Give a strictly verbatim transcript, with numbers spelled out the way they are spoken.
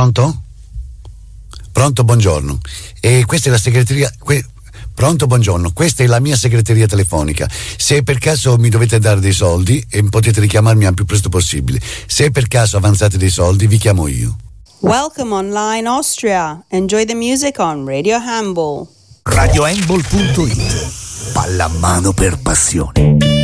Pronto? Pronto, buongiorno. E questa è la segreteria... Que- Pronto, buongiorno. Questa è la mia segreteria telefonica. Se per caso mi dovete dare dei soldi, e potete richiamarmi al più presto possibile. Se per caso avanzate dei soldi, vi chiamo io. Welcome online Austria. Enjoy the music on Radio Handball. radio handball punto it. Pallamano per passione.